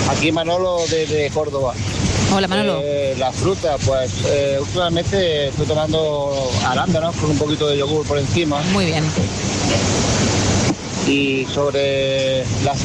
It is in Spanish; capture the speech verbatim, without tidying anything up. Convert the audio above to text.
Aquí Manolo desde Córdoba. Hola, Manolo. Eh, la fruta, pues eh, últimamente estoy tomando arándanos con un poquito de yogur por encima. Muy bien. Y sobre las